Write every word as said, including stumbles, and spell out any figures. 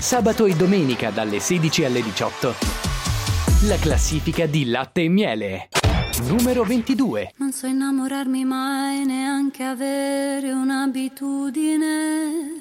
Sabato e domenica dalle sedici alle diciotto. La classifica di Latte e Miele. Numero ventidue. Non so innamorarmi mai, neanche avere un'abitudine.